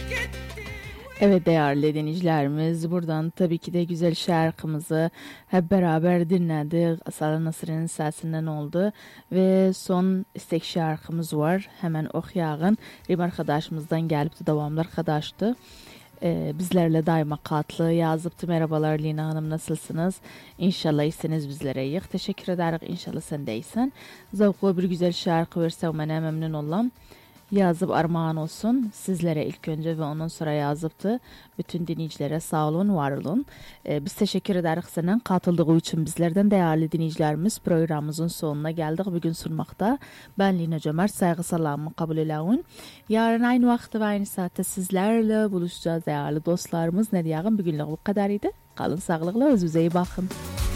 Evet değerli dinleyicilerimiz, buradan tabii ki de güzel şarkımızı hep beraber dinledik. Aslan Nasır'ın sesinden oldu ve son istek şarkımız var. Hemen okuyalım. Bir arkadaşımızdan gelip de devamlı arkadaştı. Bizlerle daima katlı yazıptı. Merhabalar Lina Hanım, nasılsınız? İnşallah iyisiniz, bizlere iyi. Teşekkür ederim. İnşallah sen de iyisin. Zavuklu bir güzel şarkı versem bana memnun olam. Yazıp armağan olsun sizlere ilk önce ve ondan sonra yazıptı. Bütün dinleyicilere sağ olun, var olun. Biz teşekkür ederiz senin katıldığı için bizlerden. Değerli dinleyicilerimiz, programımızın sonuna geldik. Bugün sunmakta ben Lina Cömert, saygı salamı kabul edin. Yarın aynı vakti ve aynı saatte sizlerle buluşacağız değerli dostlarımız. Ne diyeyim, bugünlük bu kadarıydı. Kalın sağlıklı, özünüze iyi bakın.